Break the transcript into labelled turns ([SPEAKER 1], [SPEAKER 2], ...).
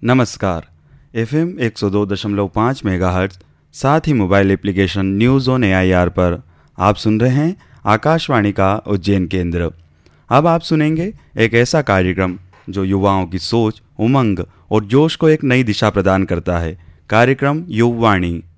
[SPEAKER 1] नमस्कार। FM 102.5 megahertz साथ ही mobile application news on AIR पर आप सुन रहे हैं आकाशवाणी का उज्जैन केंद्र। अब आप सुनेंगे एक ऐसा कार्यक्रम जो युवाओं की सोच, उमंग और जोश को एक नई दिशा प्रदान करता है। कार्यक्रम युववाणी।